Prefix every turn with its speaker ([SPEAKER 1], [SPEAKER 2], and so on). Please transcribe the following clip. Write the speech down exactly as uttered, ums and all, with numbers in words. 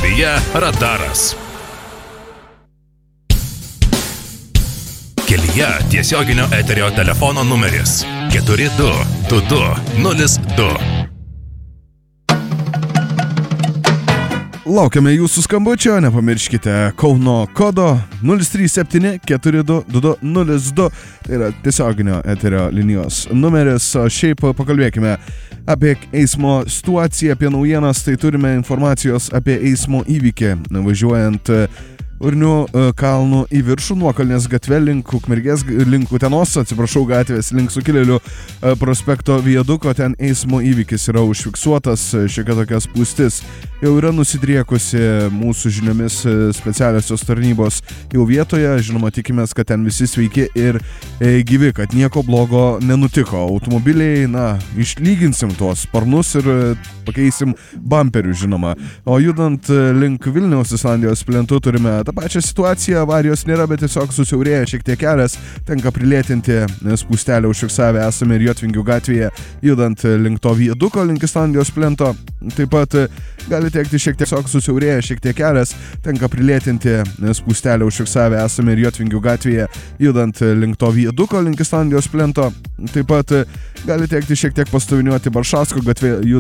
[SPEAKER 1] Kelyje radaras. Kelyje tiesioginio eterio telefono numeris keturi du du du nulis du.
[SPEAKER 2] Laukiame jūsų skambučio, nepamirškite Kauno kodo nulis trys septyni keturi du du du nulis du. Tai yra tiesioginio eterio linijos numeris. O šiaip pakalbėkime apie eismo situaciją, apie naujienas. Tai turime informacijos apie eismo įvykį važiuojant Urnių kalnų į viršų, Nuokalnės gatve link Ukmergės, link Utenos, atsiprašau, gatvės link Sukilėlių prospekto viaduko. Ten eismo įvykis yra užfiksuotas, šiokia tokia spūstis jau yra nusidriekusi. Mūsų žiniomis specialiosios tarnybos jau vietoje, žinoma, tikimės, kad ten visi sveiki ir gyvi, kad nieko blogo nenutiko. Automobiliai, na, išlyginsim tuos sparnus ir pakeisim bumperių, žinoma. O judant link Vilniaus Islandijos plentu turime tą pačią situaciją, avarijos nėra, bet tiesiog susiaurėja šiek tiek kelias, tenka prilėtinti spūstelę užfiksavę esame ir Jotvingių gatvėje, judant link to viaduko, link Islandijos plento. Taip pat gali tekti šiek tiek tiesiog susiaurėja šiek tiek kelias, tenka prilėtinti spūstelę užfiksavę esame ir Jotvingių gatvėje, judant link to viaduko, link Islandijos plento. Taip pat gali tekti šiek tiek pastoviniuoti Baršausko gatvė,